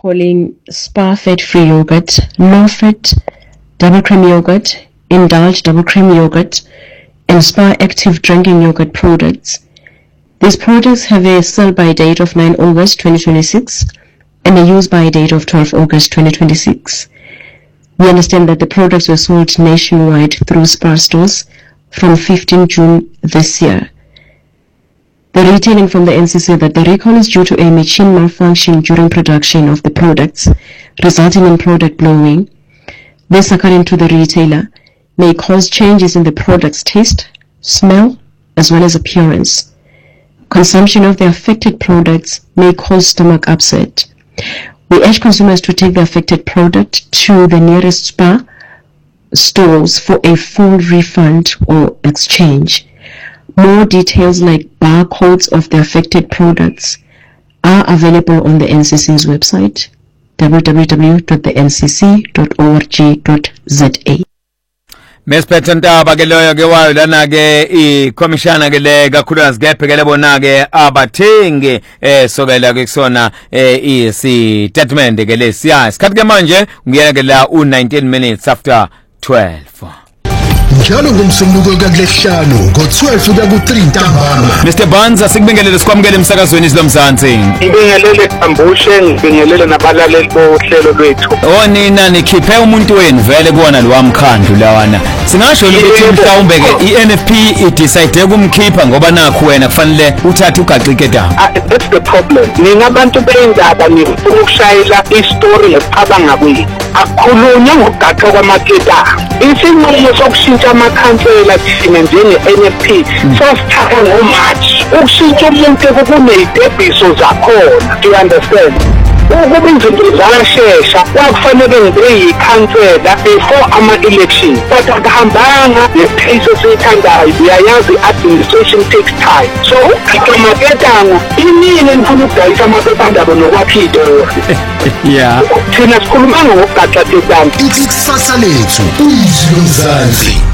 calling Spa fat-free yogurt, low-fat double cream yogurt, Indulge double cream yogurt, and Spa active drinking yogurt products. These products have a sell-by date of 9 August 2026 and a use-by date of 12 August 2026. We understand that the products were sold nationwide through Spa stores from 15 June this year. The retailing from the NCC that the recall is due to a machine malfunction during production of the products, resulting in product blowing. This, according to the retailer, may cause changes in the product's taste, smell, as well as appearance. Consumption of the affected products may cause stomach upset. We urge consumers to take the affected product to the nearest Spa stores for a full refund or exchange. More details like barcodes of the affected products are available on the NCC's website, www.thencc.org.za. Mesiphethe ntaba ke loyo ke wayo lana ke ikhomishana ke le kakhulukazi kephekele bona ke abathengi sokela ke kusona isitatimende ke lesiya isikhathi ke manje ngiyela ke la u19 minutes after 12. Njalo ngomsombuluko kaLesihlanu ngo12 kuya ku3 ntambama. Mr Banza sikubingelele sikwamukele emsakazweni siloMzansi. Ngibingelele Ambushe, ngibingelele nabalaleli bohlelo lwethu. Nina nikhiphe umuntu wenu vele kuona lo wamkhandlu lawana. Singasho ukuthi mhlawumbe ke iNFP idecide ukumkhipha ngoba nakho wena kufanele uthathe ugaqike da. That's the problem. Ningabantu beyindaba nifuna ukushayela istory lecabanga kwini. Akhulunywa ngokugaqa kwamaketa. Isinqumo sokushintsha amakhansela thina njenge-NFP sasithatha ngoMarch. Ukushintsha umuntu kuney'tebhiso zakhona. Do you understand? Ukuba izinto zashesha kwakufanele ngibe yikhansela before ama-election, but akuhambanga ngepace esiyithandayo. Uyayazi i-administration takes time. So ugaqa amaketanga inini nifuna ukudayisa amaphephandaba nokwakha iy'tori. Yeah. Thina sikhuluma ngokugaqa ketanga. Ikusasa lethu, uyiZulu Mzansi.